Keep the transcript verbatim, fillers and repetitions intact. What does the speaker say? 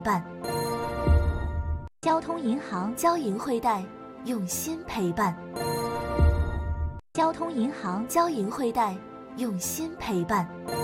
伴。交通银行，交银汇贷，用心陪伴。交通银行，交银汇贷，用心陪伴。